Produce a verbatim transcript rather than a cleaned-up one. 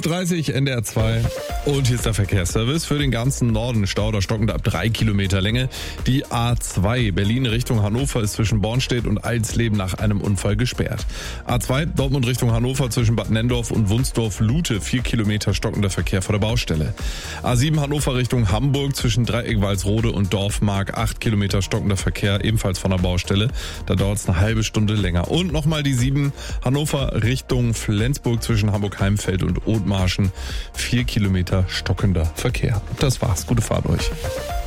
zwölf Uhr dreißig, N D R zwei. Und hier ist der Verkehrsservice für den ganzen Norden. Stau oder stockend ab drei Kilometer Länge. Die A zwei Berlin Richtung Hannover ist zwischen Bornstedt und Alsleben nach einem Unfall gesperrt. A zwei Dortmund Richtung Hannover zwischen Bad Nenndorf und Wunsdorf-Lute. vier Kilometer stockender Verkehr vor der Baustelle. A sieben Hannover Richtung Hamburg zwischen Dreieck-Walsrode und Dorfmark. acht Kilometer stockender Verkehr ebenfalls von der Baustelle. Da dauert es eine halbe Stunde länger. Und nochmal die sieben Hannover Richtung Flensburg zwischen Hamburg-Heimfeld und Othmarschen. vier Kilometer stockender Verkehr. Das war's. Gute Fahrt euch.